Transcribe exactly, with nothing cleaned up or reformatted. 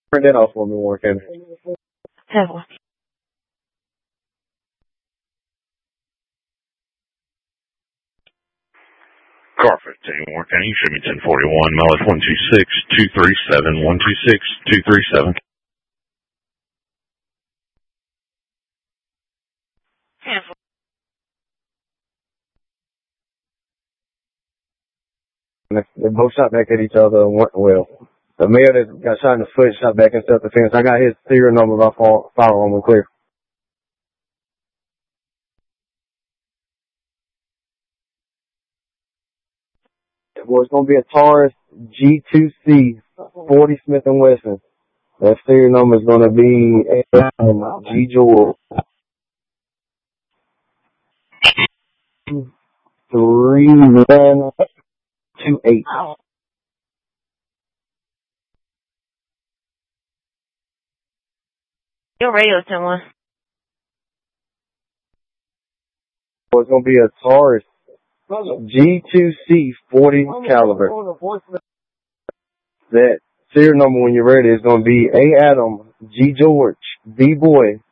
Print that off for me, Warren County. Have one. Car fifteen, Warren County, you should be ten forty-one, mileage one two six, two three seven, one two six, two three seven. They both shot back at each other. Well, the male that got shot in the foot shot back in self-defense. I got his serial number by firearm and clear. Well, it's going to be a Taurus G two C forty Smith and Wesson. That serial number is going to be um, G Jewel three one two eight. Your radio someone. Well, it's going to be a Taurus G two C forty caliber. That serial number when you're ready is going to be A Adam, G George, B Boy,